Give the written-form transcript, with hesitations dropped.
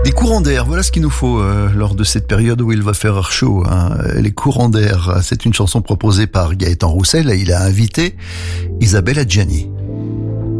Des courants d'air, voilà ce qu'il nous faut lors de cette période où il va faire chaud. Les courants d'air, c'est une chanson proposée par Gaëtan Roussel et il a invité Isabelle Adjani.